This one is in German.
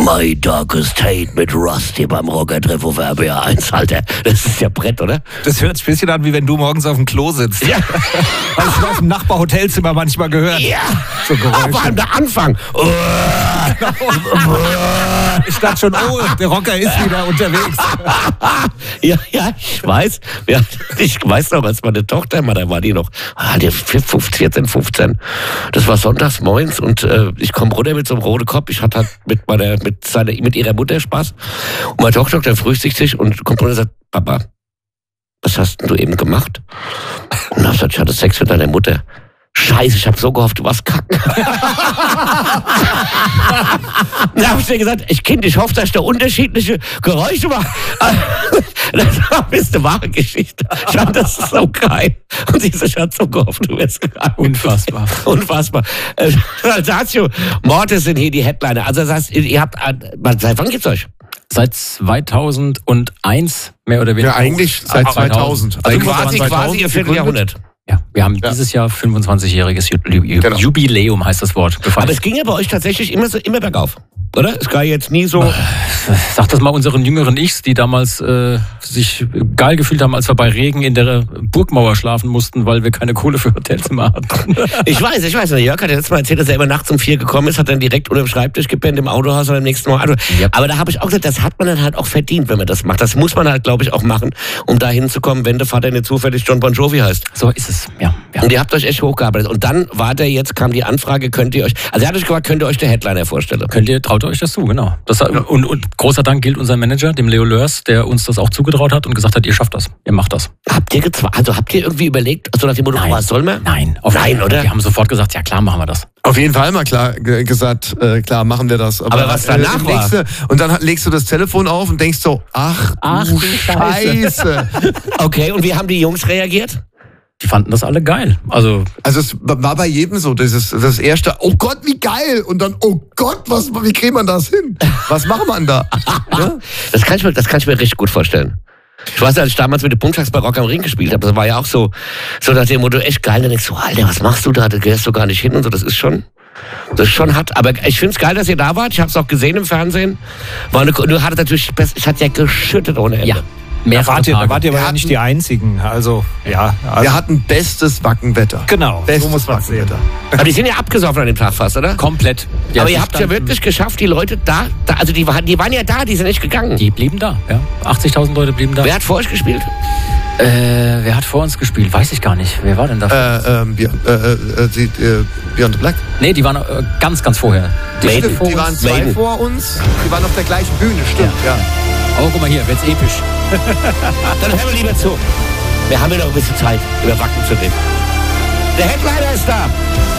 My Darkest Hate mit Rusty beim Rocker-Treff auf RBR 1, Alter. Das ist ja Brett, oder? Das hört sich ein bisschen an, wie wenn du morgens auf dem Klo sitzt. Ja. Habe ich aus dem Nachbarhotelzimmer manchmal gehört. Ja. So Geräusche. Vor allem der Anfang. Ich dachte schon, oh, der Rocker ist wieder unterwegs. Ja, ich weiß. Ja, ich weiß noch, als meine Tochter, da war die noch, die 14, 15. Das war sonntags morgens und ich komme runter mit so einem roten Kopf. Ich hatte halt mit ihrer Mutter Spaß. Und meine Tochter frühstückt sich und kommt runter und sagt, Papa, was hast denn du eben gemacht? Und dann sagt, ich hatte Sex mit deiner Mutter. Scheiße, ich habe so gehofft, du warst kacken. Da habe ich dir gesagt, ich hoffe, dass ich da unterschiedliche Geräusche mache. Das ist eine wahre Geschichte. Ich fand das so geil. Und sie hat so gehofft, du wärst kacken. Unfassbar. Unfassbar. Saltatio Mortis sind hier die Headliner. Also das heißt, ihr habt, seit wann gibt's euch? Seit 2001, mehr oder weniger. Ja, eigentlich seit 2000. Also quasi ihr Vierteljahrhundert. Ja, wir haben dieses Jahr 25-jähriges Jubiläum, heißt das Wort. Aber es ging ja bei euch tatsächlich immer bergauf, oder? Es war jetzt nie so... Sag das mal unseren jüngeren Ichs, die damals sich geil gefühlt haben, als wir bei Regen in der Burgmauer schlafen mussten, weil wir keine Kohle für Hotelzimmer hatten. Ich weiß. Jörg hat ja letztes Mal erzählt, dass er immer nachts um 4 gekommen ist, hat dann direkt unter dem Schreibtisch gepennt im Autohaus oder im nächsten Mal. Yep. Aber da habe ich auch gesagt, das hat man dann halt auch verdient, wenn man das macht. Das muss man halt, glaube ich, auch machen, um da hinzukommen, wenn der Vater nicht zufällig John Bon Jovi heißt. So ist es, ja. Und ihr habt euch echt hochgearbeitet. Und dann kam die Anfrage, könnt ihr euch der Headliner vorstellen? Traut ihr euch das zu, genau. Und großer Dank gilt unserem Manager, dem Leo Lörs, der uns das auch zugetraut hat und gesagt hat, ihr schafft das, ihr macht das. Habt ihr irgendwie überlegt, so nach dem Motto, was soll man? Nein, oder? Wir haben sofort gesagt, ja klar, machen wir das. Auf jeden Fall mal klar gesagt, klar machen wir das. Aber was danach war? Und dann legst du das Telefon auf und denkst so, ach du Scheiße. Okay, und wie haben die Jungs reagiert? Die fanden das alle geil. Also es war bei jedem so, das erste, oh Gott, wie geil! Und dann, oh Gott, wie kriegt man das hin? Was macht man da? Ja? Das kann ich mir richtig gut vorstellen. Ich weiß, als ich damals mit den Punkschucks bei Rock am Ring gespielt habe, das war ja auch so nach dem Motto, echt geil. Dann denkst du, Alter, was machst du da? Da gehst du gar nicht hin und so. Das ist schon hart. Aber ich finde es geil, dass ihr da wart. Ich habe es auch gesehen im Fernsehen. Du hattet natürlich, es hat ja geschüttet ohne Ende. Ja. Da wart ihr aber ja nicht die Einzigen. Also, ja. Wir hatten bestes Wackenwetter. Genau, bestes so muss man sehen. Aber die sind ja abgesoffen an dem Tag fast, oder? Komplett. Ja, aber ihr habt ja wirklich geschafft, die Leute also die waren ja da, die sind nicht gegangen. Die blieben da, ja. 80.000 Leute blieben da. Wer hat vor euch gespielt? Wer hat vor uns gespielt? Weiß ich gar nicht. Wer war denn da? Beyond the Black. Nee, die waren ganz, ganz vorher. Die waren zwei vor uns. Die waren auf der gleichen Bühne, stimmt, ja. Oh, guck mal hier, wird's episch. Dann hören wir lieber zu. Wir haben ja noch ein bisschen Zeit, über Wacken zu reden. Der Headliner ist da.